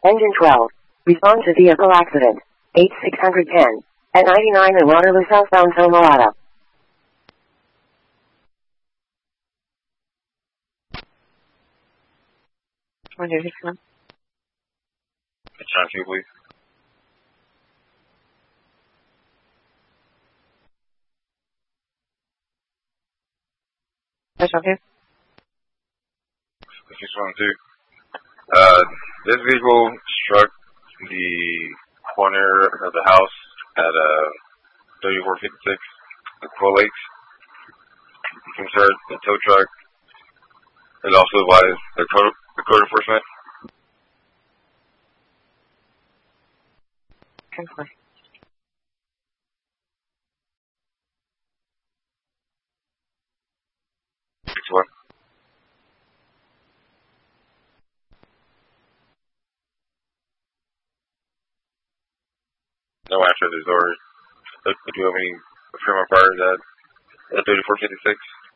Engine 12. Respond to vehicle accident. 8610. At 99 and Waterloo southbound Tomoata. It's on 2, please. It's on 2. It's on 2. This vehicle struck the corner of the house at 3456 at Quail Lakes. Concerned the tow truck and also advised the code enforcement. Okay. 6-1. No answer to this order. Do you have any firm prior to that? 3456?